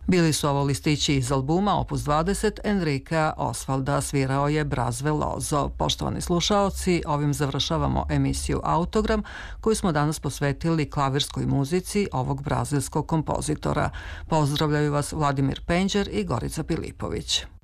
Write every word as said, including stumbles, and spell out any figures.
Bili su ovo listići iz albuma Opus dvadeset Enrika Osvalda, svirao je Braz Veloso. Poštovani slušaoci, ovim završavamo emisiju Autogram koju smo danas posvetili klavirskoj muzici ovog brazilskog kompozitora. Pozdravljaju vas Vladimir Penđer i Gorica Pilipović.